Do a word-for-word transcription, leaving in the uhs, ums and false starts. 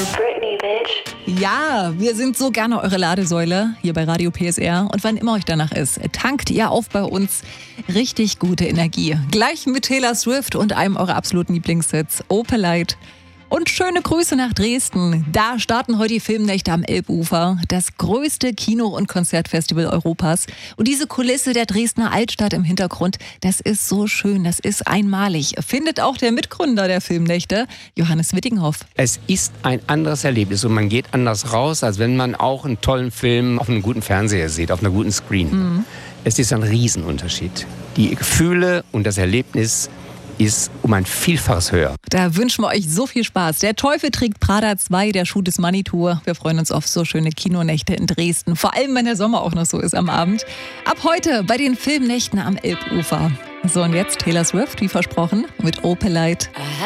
Britney, bitch. Ja, wir sind so gerne eure Ladesäule hier bei Radio P S R. Und wann immer euch danach ist, tankt ihr auf bei uns richtig gute Energie. Gleich mit Taylor Swift und einem eurer absoluten Lieblingshits, Opelite. Und schöne Grüße nach Dresden. Da starten heute die Filmnächte am Elbufer, das größte Kino- und Konzertfestival Europas. Und diese Kulisse der Dresdner Altstadt im Hintergrund, das ist so schön, das ist einmalig. Findet auch der Mitgründer der Filmnächte, Johannes Wittinghoff. Es ist ein anderes Erlebnis und man geht anders raus, als wenn man auch einen tollen Film auf einem guten Fernseher sieht, auf einer guten Screen. Mhm. Es ist ein Riesenunterschied. Die Gefühle und das Erlebnis ist um ein Vielfaches höher. Da wünschen wir euch so viel Spaß. Der Teufel trägt Prada zwei, der Schuh des Money-Tour. Wir freuen uns auf so schöne Kinonächte in Dresden. Vor allem, wenn der Sommer auch noch so ist am Abend. Ab heute bei den Filmnächten am Elbufer. So, und jetzt Taylor Swift, wie versprochen, mit Opelite.